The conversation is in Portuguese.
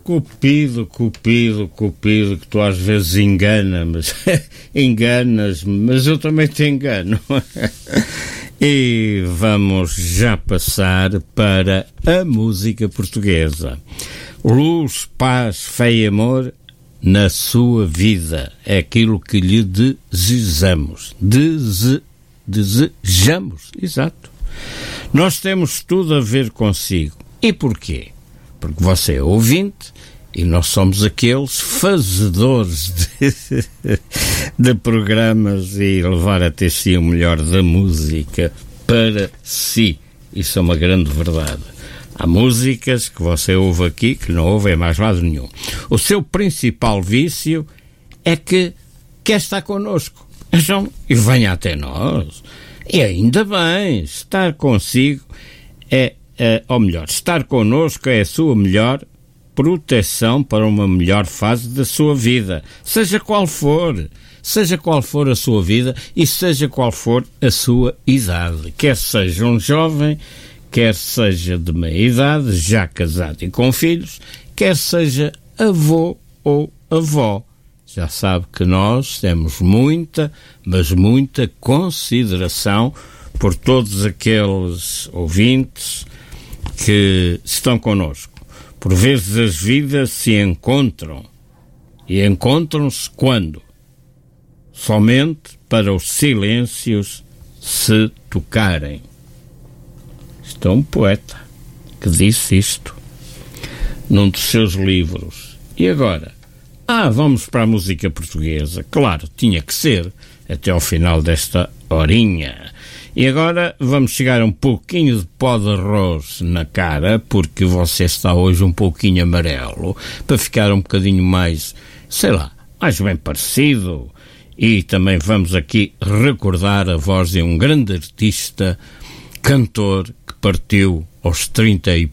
Cupido, que tu às vezes enganas-me, mas eu também te engano. E vamos já passar para a música portuguesa. Luz, paz, fé e amor na sua vida. É aquilo que lhe desejamos. Desejamos, exato. Nós temos tudo a ver consigo. E porquê? Porque você é ouvinte e nós somos aqueles fazedores de programas e levar até si o melhor da música para si. Isso é uma grande verdade. Há músicas que você ouve aqui que não ouve em mais lado nenhum. O seu principal vício é que quer estar connosco. Então, e venha até nós. E ainda bem, estar consigo ou melhor, estar connosco é a sua melhor proteção para uma melhor fase da sua vida, seja qual for a sua vida e seja qual for a sua idade, quer seja um jovem, quer seja de meia idade, já casado e com filhos, quer seja avô ou avó. Já sabe que nós temos muita, mas muita consideração por todos aqueles ouvintes que estão connosco. Por vezes as vidas se encontram. E encontram-se quando? Somente para os silêncios se tocarem. Isto é um poeta que disse isto num dos seus livros. E agora? Vamos para a música portuguesa. Claro, tinha que ser, até ao final desta horinha. E agora vamos chegar a um pouquinho de pó de arroz na cara, porque você está hoje um pouquinho amarelo, para ficar um bocadinho mais, mais bem parecido. E também vamos aqui recordar a voz de um grande artista, cantor, que partiu aos 30 e